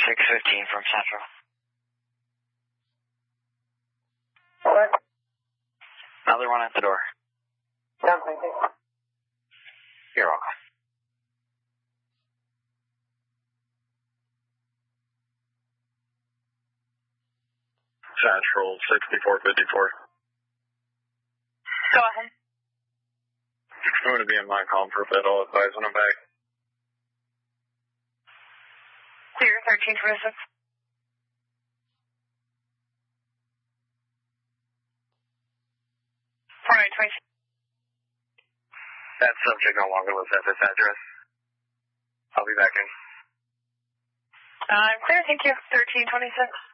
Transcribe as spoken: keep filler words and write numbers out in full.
six fifteen from Central. What? Another one at the door. Nothing. You're welcome. Central sixty-four fifty-four. Go ahead. I'm going to be in my column for a bit. I'll advise when I'm back. Clear thirteen twenty-six. four nine twenty-six. That subject no longer lives at this address. I'll be back in. I'm clear, thank you. thirteen twenty-six.